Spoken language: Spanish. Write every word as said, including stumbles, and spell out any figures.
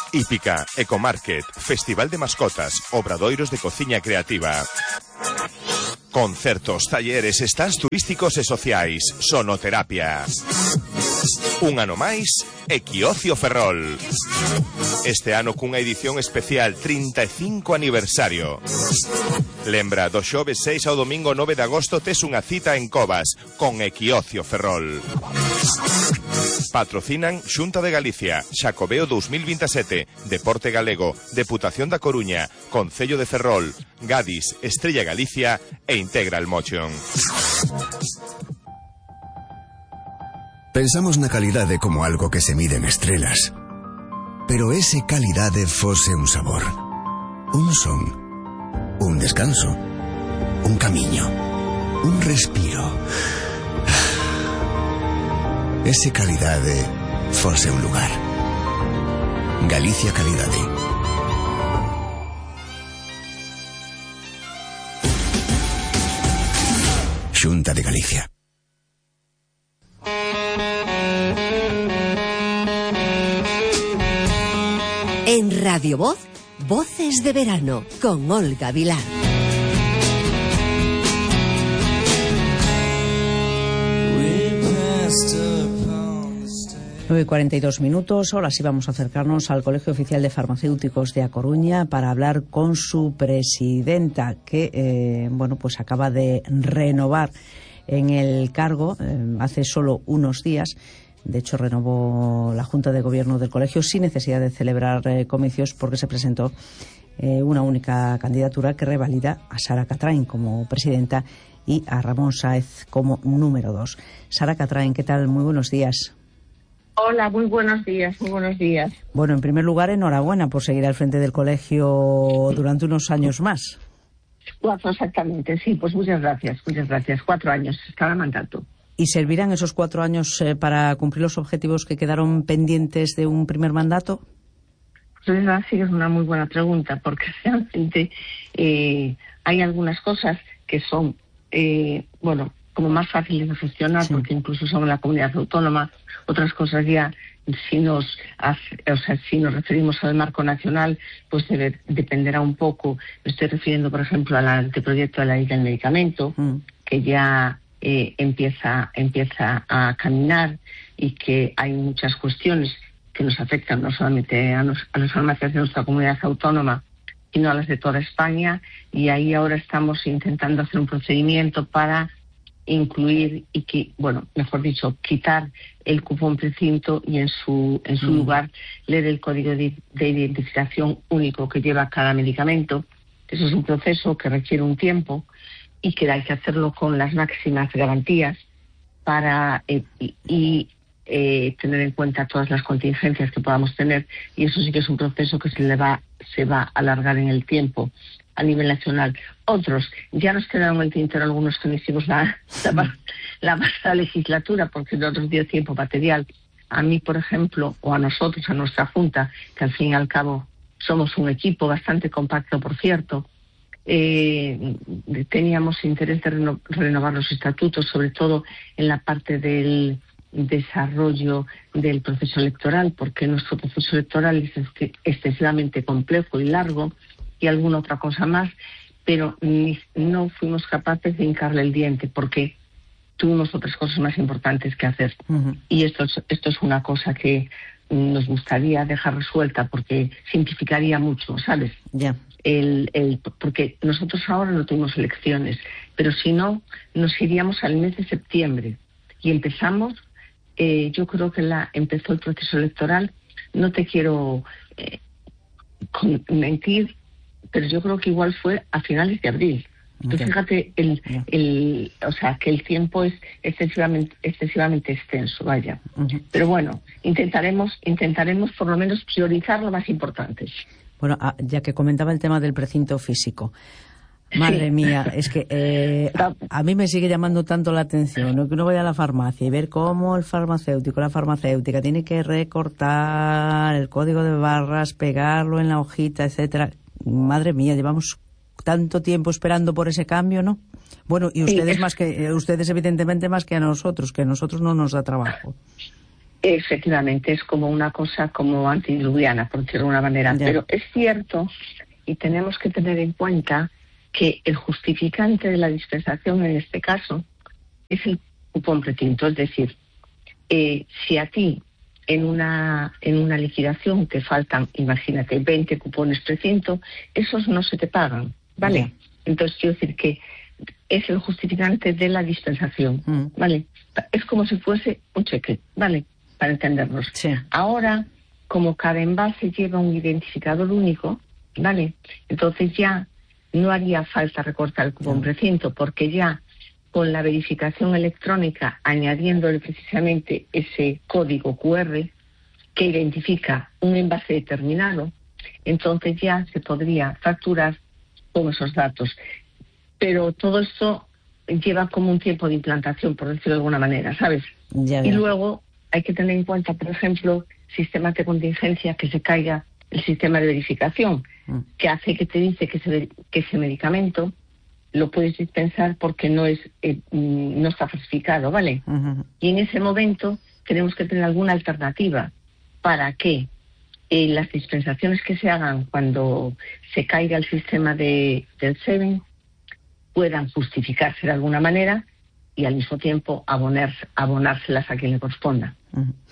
Hípica, Ecomarket, Festival de Mascotas, Obradoiros de Cociña Creativa. Concertos, talleres, stands turísticos e sociais, sonoterapia. Un ano máis, Equiocio Ferrol. Este ano cunha edición especial trinta e cinco aniversario. Lembra, do xoves seis ao domingo nove de agosto tes unha cita en Covas con Equiocio Ferrol. Patrocinan Xunta de Galicia, Xacobeo dos mil veintisiete, Deporte Galego, Deputación da Coruña, Concello de Ferrol, Gadis, Estrella Galicia e Integral Motion. Pensamos na calidade como algo que se mide en estrelas. Pero ese calidade fose un sabor, un son, un descanso, un camiño, un respiro. Ese calidade fose un lugar. Galicia Calidade. Xunta de Galicia. En Radio Voz, Voces de Verano, con Olga Vilar. nueve y cuarenta y dos minutos, ahora sí vamos a acercarnos al Colegio Oficial de Farmacéuticos de A Coruña para hablar con su presidenta, que eh, bueno, pues acaba de renovar en el cargo eh, hace solo unos días. De hecho, renovó la Junta de Gobierno del Colegio sin necesidad de celebrar eh, comicios, porque se presentó eh, una única candidatura que revalida a Sara Catrain como presidenta y a Ramón Sáez como número dos. Sara Catrain, ¿qué tal? Muy buenos días. Hola, muy buenos días, muy buenos días. Bueno, en primer lugar, enhorabuena por seguir al frente del colegio durante unos años más. Cuatro, exactamente, sí, pues muchas gracias, muchas gracias. Cuatro años, cada mandato. ¿Y servirán esos cuatro años eh, para cumplir los objetivos que quedaron pendientes de un primer mandato? Pues esa sí es una muy buena pregunta, porque realmente eh, hay algunas cosas que son, eh, bueno, como más fáciles de gestionar, sí, porque incluso somos la comunidad autónoma. Otras cosas ya, si nos hace, o sea, si nos referimos al marco nacional, pues debe, dependerá un poco. Me estoy refiriendo, por ejemplo, al anteproyecto de la ley del medicamento, mm. que ya eh, empieza, empieza a caminar, y que hay muchas cuestiones que nos afectan no solamente a, nos, a las farmacias de nuestra comunidad autónoma, sino a las de toda España, y ahí ahora estamos intentando hacer un procedimiento para incluir y que, bueno, mejor dicho, quitar el cupón precinto y en su en su mm. lugar leer el código de, de identificación único que lleva cada medicamento. Eso es un proceso que requiere un tiempo y que hay que hacerlo con las máximas garantías para eh, y, y eh, tener en cuenta todas las contingencias que podamos tener, y eso sí que es un proceso que se le va se va a alargar en el tiempo a nivel nacional. Otros, ya nos quedaron en el tintero algunos que no hicimos la, la, la pasada legislatura, porque no nos dio tiempo material. A mí, por ejemplo, o a nosotros, a nuestra Junta, que al fin y al cabo somos un equipo bastante compacto, por cierto, eh, teníamos interés de reno, renovar los estatutos, sobre todo en la parte del desarrollo del proceso electoral, porque nuestro proceso electoral es excesivamente complejo y largo, y alguna otra cosa más, pero ni, no fuimos capaces de hincarle el diente, porque tuvimos otras cosas más importantes que hacer. Uh-huh. Y esto es, esto es una cosa que nos gustaría dejar resuelta, porque simplificaría mucho, ¿sabes? Yeah. El, el, porque nosotros ahora no tuvimos elecciones, pero si no, nos iríamos al mes de septiembre. Y empezamos, eh, yo creo que la empezó el proceso electoral, no te quiero eh, con, mentir, pero yo creo que igual fue a finales de abril. Entonces, okay, fíjate, el, yeah. el, o sea, que el tiempo es excesivamente, excesivamente extenso, vaya. Uh-huh. Pero bueno, intentaremos, intentaremos por lo menos priorizar lo más importante. Bueno, ya que comentaba el tema del precinto físico, madre sí. mía, es que eh, a, a mí me sigue llamando tanto la atención, ¿no? Que uno vaya a la farmacia y ver cómo el farmacéutico, la farmacéutica, tiene que recortar el código de barras, pegarlo en la hojita, etcétera. Madre mía, llevamos tanto tiempo esperando por ese cambio, ¿no? Bueno, y ustedes sí. más que ustedes evidentemente más que a nosotros, que a nosotros no nos da trabajo. Efectivamente, es como una cosa como antidiluviana, por decirlo de una manera. Ya. Pero es cierto, y tenemos que tener en cuenta que el justificante de la dispensación en este caso es el cupón precinto. Es decir, eh, si a ti en una en una liquidación te faltan, imagínate, veinte cupones precinto, esos no se te pagan, ¿vale? Ya. Entonces quiero decir que es el justificante de la dispensación, mm. ¿vale? Es como si fuese un cheque, ¿vale? Para entendernos. Sí. Ahora, como cada envase lleva un identificador único, ¿vale? Entonces ya no haría falta recortar el cupón precinto, porque ya con la verificación electrónica, añadiéndole precisamente ese código cu erre que identifica un envase determinado, entonces ya se podría facturar con esos datos. Pero todo esto lleva como un tiempo de implantación, por decirlo de alguna manera, ¿sabes? Ya, ya. Y luego hay que tener en cuenta, por ejemplo, sistemas de contingencia, que se caiga el sistema de verificación, mm. que hace que te dice que ese, que ese medicamento lo puedes dispensar porque no es eh, no está falsificado, ¿vale? Uh-huh. Y en ese momento tenemos que tener alguna alternativa para que eh, las dispensaciones que se hagan cuando se caiga el sistema de, del SEVEN puedan justificarse de alguna manera y al mismo tiempo abonar, abonárselas a quien le corresponda. Uh-huh.